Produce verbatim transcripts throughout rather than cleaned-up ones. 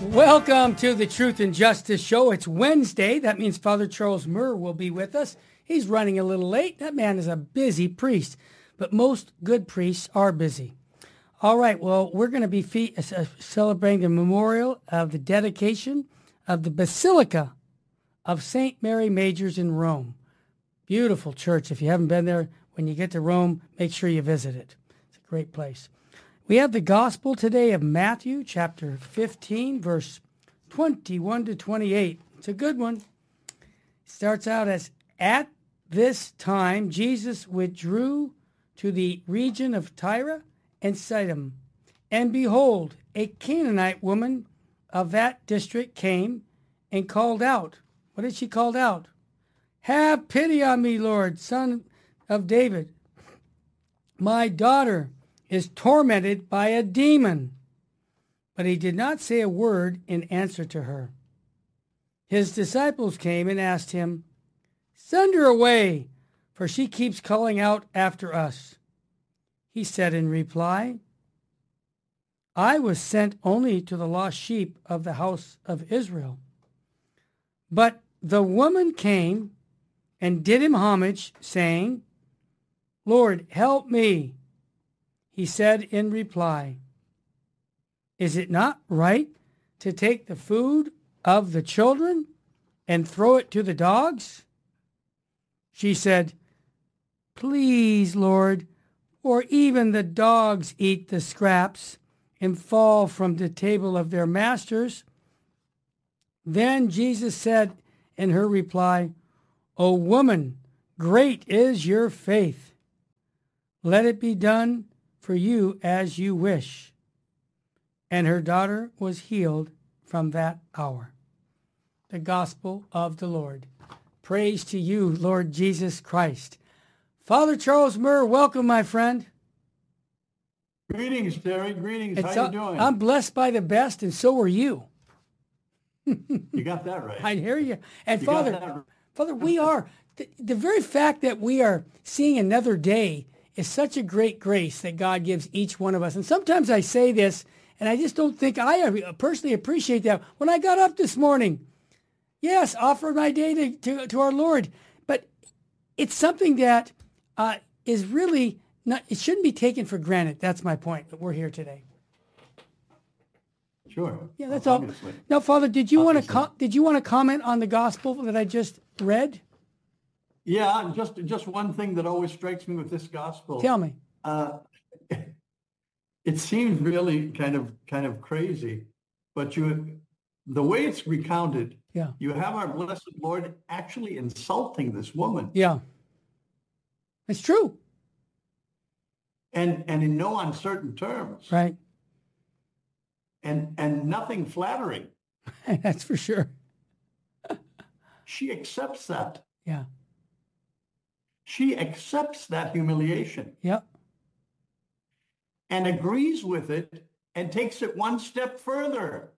Welcome to the Truth and Justice Show. It's Wednesday. That means Father Charles Murr will be with us. He's running a little late. That man is a busy priest, but most good priests are busy. All right, well, we're going to be fe- uh, celebrating the memorial of the dedication of the Basilica of Saint Mary Majors in Rome. Beautiful church. If you haven't been there, when you get to Rome, make sure you visit it. It's a great place. We have the gospel today of Matthew, chapter fifteen, verse twenty-one to twenty-eight. It's a good one. It starts out as, at this time, Jesus withdrew to the region of Tyre and Sidon. And behold, a Canaanite woman of that district came and called out. What did she call out? Have pity on me, Lord, son of David. My daughter is tormented by a demon. But he did not say a word in answer to her. His disciples came and asked him, Send her away, for she keeps calling out after us. He said in reply, I was sent only to the lost sheep of the house of Israel. But the woman came and did him homage, saying, Lord, help me. He said in reply, Is it not right to take the food of the children and throw it to the dogs? She said, Please, Lord, for even the dogs eat the scraps and fall from the table of their masters. Then Jesus said in her reply, O woman, great is your faith. Let it be done for you as you wish. And her daughter was healed from that hour. The gospel of the Lord. Praise to you, Lord Jesus Christ. Father Charles Murr, welcome, my friend. Greetings, Terry. Greetings. It's How a, you doing? I'm blessed by the best, and so are you. You got that right. I hear you. And you Father, right. Father, we are, the, the very fact that we are seeing another day is such a great grace that God gives each one of us. And sometimes I say this, and I just don't think I personally appreciate that. When I got up this morning, yes, offered my day to, to, to our Lord, but it's something that uh, is really not, it shouldn't be taken for granted. That's my point, that we're here today. Sure. Yeah, that's Obviously. all. Now, Father, did you want to Obviously. com- did you want to comment on the gospel that I just read? Yeah, just just one thing that always strikes me with this gospel. Tell me. Uh, it seems really kind of kind of crazy, but you, the way it's recounted, Yeah. you have our blessed Lord actually insulting this woman, Yeah. It's true. and and in no uncertain terms, Right. and and nothing flattering. That's for sure. She accepts that. Yeah. She accepts that humiliation. Yep. And agrees with it and takes it one step further.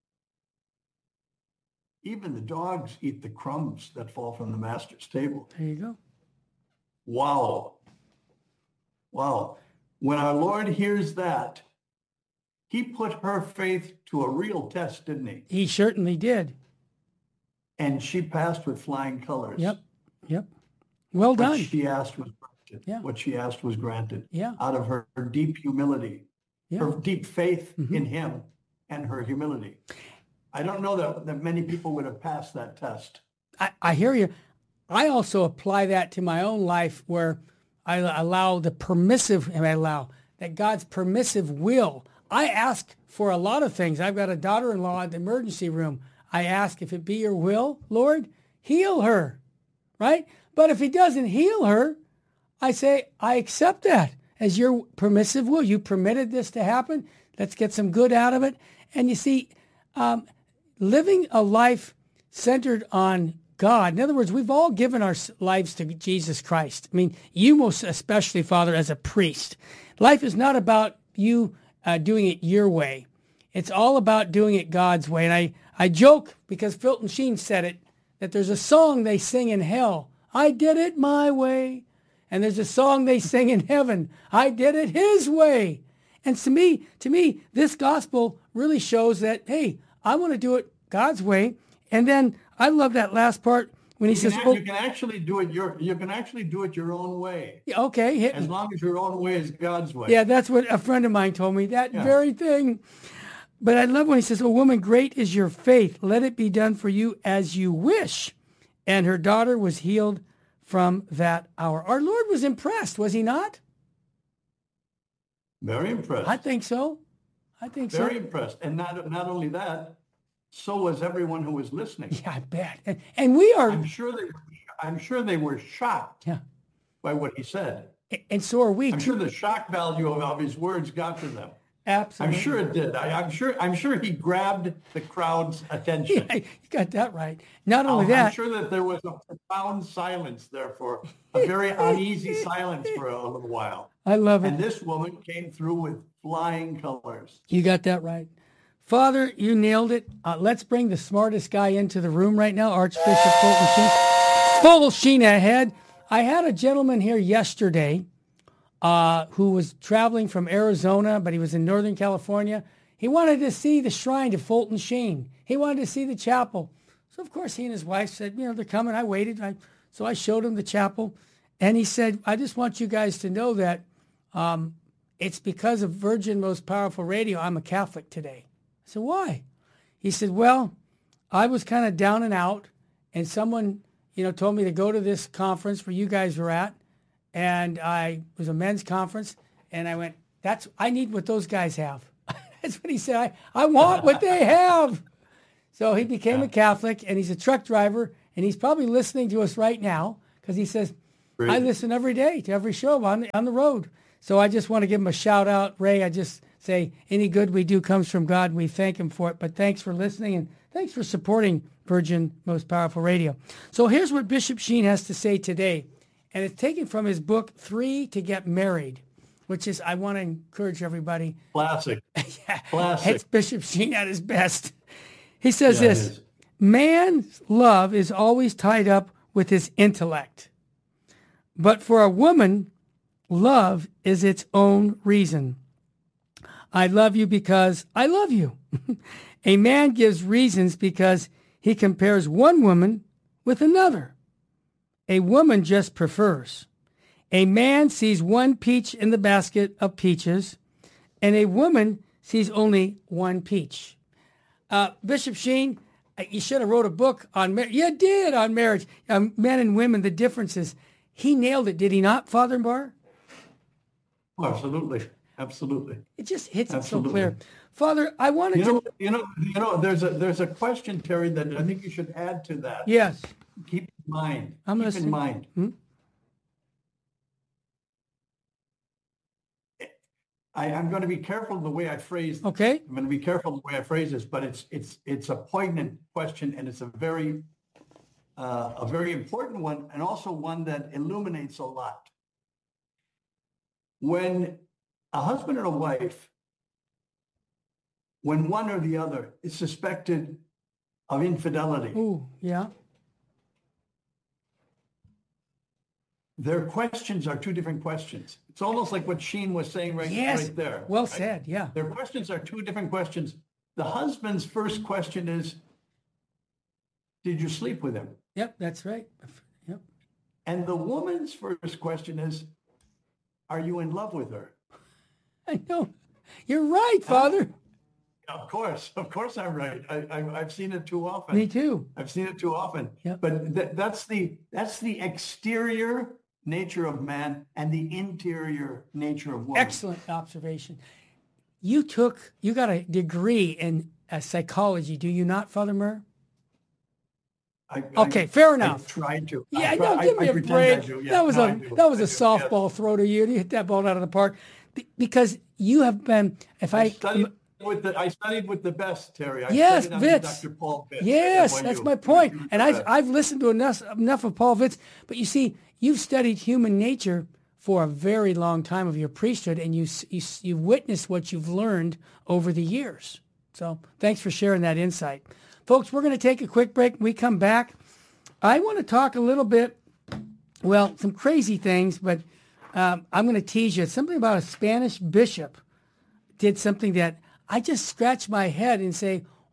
Even the dogs eat the crumbs that fall from the master's table. There you go. Wow. Wow. When our Lord hears that, he put her faith to a real test, didn't he? He certainly did. And she passed with flying colors. Yep. Yep. Well What done. she asked was granted. Yeah. What she asked was granted. Yeah. Out of her, her deep humility, Yeah. her deep faith Mhm. in him and her humility. I don't know that, that many people would have passed that test. I, I hear you. I also apply that to my own life where I allow the permissive, and I allow that God's permissive will. I ask for a lot of things. I've got a daughter-in-law at the emergency room. I ask, if it be your will, Lord, heal her, right? But if he doesn't heal her, I say, I accept that as your permissive will. You permitted this to happen. Let's get some good out of it. And you see, um, living a life centered on God. In other words, we've all given our lives to Jesus Christ. I mean, you most especially, Father, as a priest. Life is not about you uh, doing it your way. It's all about doing it God's way. And I, I joke, because Fulton Sheen said it, that there's a song they sing in hell, I did it my way. And there's a song they sing in heaven, I did it his way. And to me, to me, this gospel really shows that, hey, I want to do it God's way. And then I love that last part when he You says, can, oh, you can actually do it your you can actually do it your own way, yeah, okay, hit as me. long as your own way is God's way. Yeah, that's what a friend of mine told me, that Yeah. very thing. But I love when he says, "Oh, woman, great is your faith. Let it be done for you as you wish." And her daughter was healed from that hour. Our Lord was impressed, was he not? Very impressed. I think so. I think Very so. impressed. And not not only that, so was everyone who was listening. Yeah, I bet. And, and we are, I'm sure they I'm sure they were shocked yeah, by what he said. and so are we I'm too. sure the shock value of, of his words got to them. Absolutely. I'm sure it did. I, I'm sure. I'm sure he grabbed the crowd's attention. Yeah, you got that right. Not only I'm that, sure that there was a profound silence there for a very uneasy silence for a little while. I love it. And this woman came through with flying colors. You got that right. Father, you nailed it. Uh, let's bring the smartest guy into the room right now, Archbishop Fulton Sheen. Full Sheen ahead. I had a gentleman here yesterday uh, who was traveling from Arizona, but he was in Northern California. He wanted to see the shrine to Fulton Sheen. He wanted to see the chapel. So, of course, he and his wife said, you know, they're coming. I waited. I, so I showed him the chapel. And he said, I just want you guys to know that um, it's because of Virgin Most Powerful Radio I'm a Catholic today. I said, why? He said, well, I was kind of down and out, and someone, you know, told me to go to this conference where you guys were at, and I it was a men's conference, and I went, that's, I need what those guys have. That's what he said. I, I want what they have. So he became Yeah. a Catholic, and he's a truck driver, and he's probably listening to us right now because he says, Great. I listen every day to every show on the, on the road. So I just want to give him a shout out. Ray, I just say any good we do comes from God. We thank him for it. But thanks for listening, and thanks for supporting Virgin Most Powerful Radio. So here's what Bishop Sheen has to say today. And it's taken from his book, Three to Get Married, which is, I want to encourage everybody. Classic. Yeah, Classic. it's Bishop Sheen at his best. He says Yeah, it this, is. man's love is always tied up with his intellect. But for a woman, love is its own reason. I love you because I love you. A man gives reasons because he compares one woman with another. A woman just prefers. A man sees one peach in the basket of peaches, and a woman sees only one peach. Uh, Bishop Sheen, uh, you should have wrote a book on marriage. You did on marriage, um, men and women, the differences. He nailed it, did he not, Father Barr? Oh, absolutely. Absolutely. It just hits Absolutely. it so clear. Father, I wanted You know, to... you know, you know, there's a there's a question, Terry, that I think you should add to that. Yes. Keep in mind. I'm Keep listening. in mind. Hmm? I, I'm going to be careful the way I phrase. Okay. I'm going to be careful the way I phrase this, but it's it's it's a poignant question, and it's a very uh, a very important one, and also one that illuminates a lot. When a husband and a wife, when one or the other is suspected of infidelity, Ooh, yeah. their questions are two different questions. It's almost like what Sheen was saying right, Yes. right there. Well right? said, yeah. Their questions are two different questions. The husband's first question is, did you sleep with him? Yep, that's right. Yep. And the woman's first question is, are you in love with her? I know. You're right, Father. Of course, of course I'm right. I, I, I've seen it too often. Me too. I've seen it too often. Yep. But th- that's the that's the exterior nature of man and the interior nature of woman. Excellent observation. You took, you got a degree in uh, psychology, do you not, Father Murr? I, Okay, I, fair enough. I tried to. Yeah, I, no, I- give I me a pretend break. I do. Yeah, that was no, a I do. that was I a do. softball throw to you. You hit that ball out of the park. Be- because you have been, if I I, studied with the I studied with the best, Terry. I Yes, studied under Vitz. Doctor Paul Vitz. yes, at that's N Y U. my point. He was And the I've best. I've listened to enough enough of Paul Vitz. But you see, you've studied human nature for a very long time of your priesthood, and you s- you s- you witnessed what you've learned over the years. So thanks for sharing that insight, folks. We're going to take a quick break. When we come back, I want to talk a little bit. Well, some crazy things, but um, I'm going to tease you. It's something about a Spanish bishop did something that I just scratch my head and say,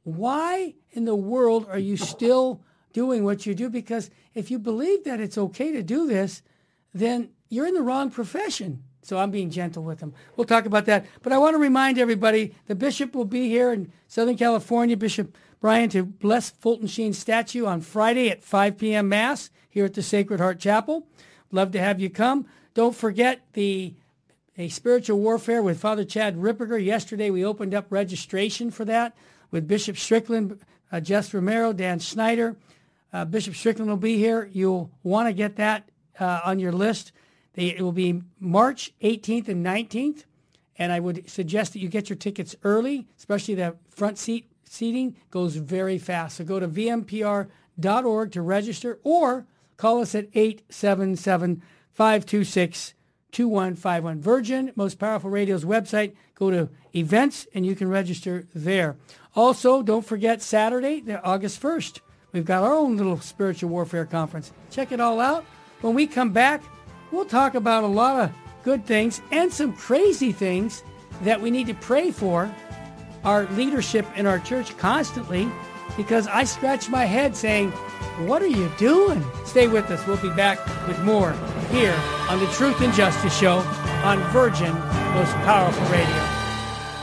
why in the world are you still doing what you do? Because if you believe that it's okay to do this, then you're in the wrong profession. So I'm being gentle with them. We'll talk about that. But I want to remind everybody, the bishop will be here in Southern California, Bishop Brian, to bless Fulton Sheen's statue on Friday at five p.m. Mass here at the Sacred Heart Chapel. Love to have you come. Don't forget the a spiritual warfare with Father Chad Ripperger. Yesterday we opened up registration for that with Bishop Strickland, uh, Jess Romero, Dan Schneider. Uh, Bishop Strickland will be here. You'll want to get that uh, on your list. They, it will be March eighteenth and nineteenth, and I would suggest that you get your tickets early, especially the front seat seating goes very fast. So go to v m p r dot org to register or call us at eight seven seven, five two six, two one five one. Virgin, Most Powerful Radio's website. Go to events, and you can register there. Also, don't forget Saturday, August first. We've got our own little spiritual warfare conference. Check it all out. When we come back, we'll talk about a lot of good things and some crazy things that we need to pray for our leadership in our church constantly, because I scratch my head saying, what are you doing? Stay with us. We'll be back with more here on the Truth and Justice Show on Virgin Most Powerful Radio.